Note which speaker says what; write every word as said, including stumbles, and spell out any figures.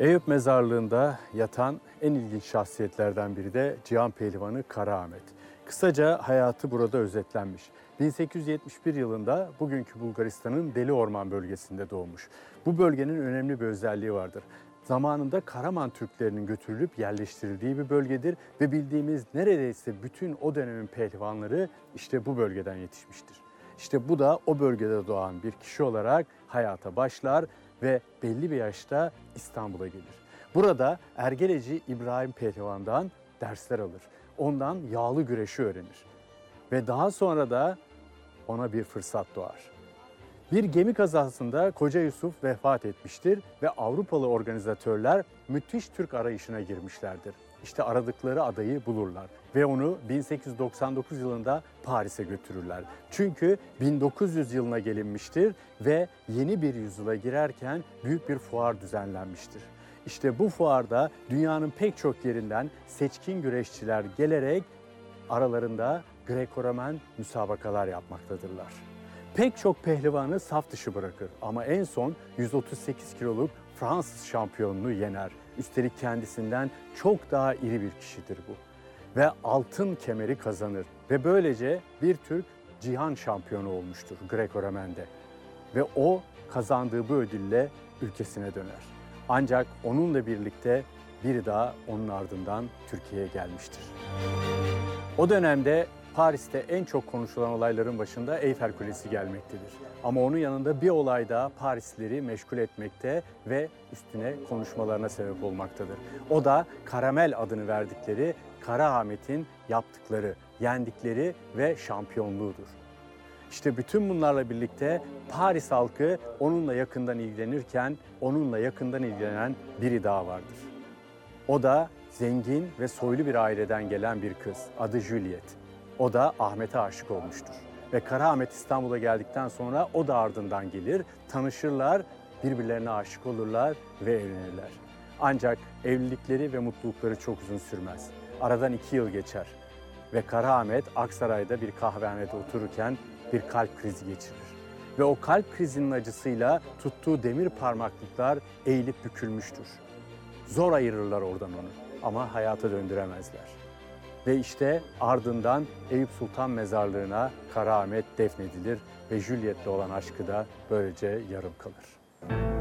Speaker 1: Eyüp Mezarlığı'nda yatan en ilginç şahsiyetlerden biri de Cihan Pehlivanı Karaahmet. Kısaca hayatı burada özetlenmiş. bin sekiz yüz yetmiş bir yılında bugünkü Bulgaristan'ın Deli Orman bölgesinde doğmuş. Bu bölgenin önemli bir özelliği vardır. Zamanında Karaman Türklerinin götürülüp yerleştirildiği bir bölgedir ve bildiğimiz neredeyse bütün o dönemin pehlivanları işte bu bölgeden yetişmiştir. İşte bu da o bölgede doğan bir kişi olarak hayata başlar ve belli bir yaşta İstanbul'a gelir. Burada Ergeleci İbrahim Pehlivan'dan dersler alır. Ondan yağlı güreşi öğrenir. Ve daha sonra da ona bir fırsat doğar. Bir gemi kazasında Koca Yusuf vefat etmiştir ve Avrupalı organizatörler müthiş Türk arayışına girmişlerdir. İşte aradıkları adayı bulurlar ve onu bin sekiz yüz doksan dokuz yılında Paris'e götürürler. Çünkü bin dokuz yüz yılına gelinmiştir ve yeni bir yüzyıla girerken büyük bir fuar düzenlenmiştir. İşte bu fuarda dünyanın pek çok yerinden seçkin güreşçiler gelerek aralarında Greko-Romen müsabakalar yapmaktadırlar. Pek çok pehlivanı saf dışı bırakır ama en son yüz otuz sekiz kiloluk Fransız şampiyonunu yener. Üstelik kendisinden çok daha iri bir kişidir bu. Ve altın kemeri kazanır ve böylece bir Türk cihan şampiyonu olmuştur Greko-Romen'de. Ve o kazandığı bu ödülle ülkesine döner. Ancak onunla birlikte biri daha onun ardından Türkiye'ye gelmiştir. O dönemde Paris'te en çok konuşulan olayların başında Eyfel Kulesi gelmektedir. Ama onun yanında bir olay daha Parislileri meşgul etmekte ve üstüne konuşmalarına sebep olmaktadır. O da Karamel adını verdikleri Karaahmet'in yaptıkları, yendikleri ve şampiyonluğudur. İşte bütün bunlarla birlikte Paris halkı onunla yakından ilgilenirken onunla yakından ilgilenen biri daha vardır. O da zengin ve soylu bir aileden gelen bir kız, adı Juliet. O da Ahmet'e aşık olmuştur. Ve Karaahmet İstanbul'a geldikten sonra o da ardından gelir, tanışırlar, birbirlerine aşık olurlar ve evlenirler. Ancak evlilikleri ve mutlulukları çok uzun sürmez. Aradan iki yıl geçer ve Karaahmet Aksaray'da bir kahvehanede otururken bir kalp krizi geçirir. Ve o kalp krizinin acısıyla tuttuğu demir parmaklıklar eğilip bükülmüştür. Zor ayırırlar oradan onu ama hayata döndüremezler. Ve işte ardından Eyüp Sultan Mezarlığı'na Karaahmet defnedilir ve Juliet'le olan aşkı da böylece yarım kalır.